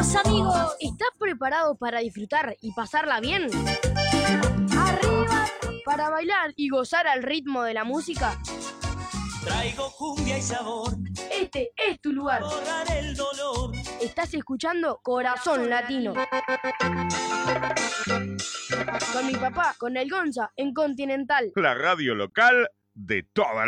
Vamos, amigos. ¿Estás preparado para disfrutar y pasarla bien? Arriba. ¿Para bailar y gozar al ritmo de la música? Traigo cumbia y sabor. Este es tu lugar. Borrar el dolor. Estás escuchando Corazón Latino. Con mi papá, con el Gonza, en Continental. La radio local de toda